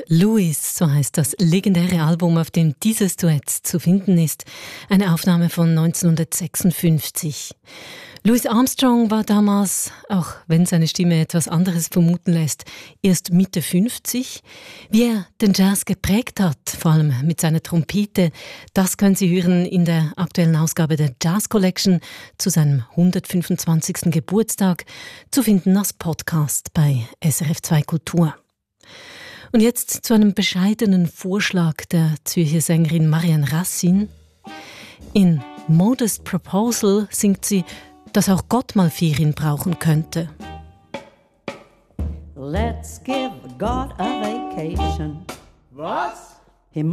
Louis, so heißt das legendäre Album, auf dem dieses Duett zu finden ist. Eine Aufnahme von 1956. Louis Armstrong war damals, auch wenn seine Stimme etwas anderes vermuten lässt, erst Mitte 50. Wie er den Jazz geprägt hat, vor allem mit seiner Trompete, das können Sie hören in der aktuellen Ausgabe der Jazz Collection zu seinem 125. Geburtstag, zu finden als Podcast bei SRF 2 Kultur. Und jetzt zu einem bescheidenen Vorschlag der Zürcher Sängerin Marianne Racine. In Modest Proposal singt sie, dass auch Gott mal Ferien brauchen könnte. Let's give God a vacation. Was?